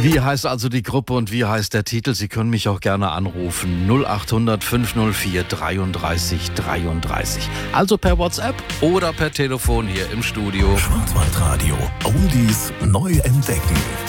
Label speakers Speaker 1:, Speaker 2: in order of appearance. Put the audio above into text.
Speaker 1: Wie heißt also die Gruppe und wie heißt der Titel? Sie können mich auch gerne anrufen. 0800 504 33 33. Also per WhatsApp oder per Telefon hier im Studio.
Speaker 2: Schwarzwaldradio. Oldies neu entdecken.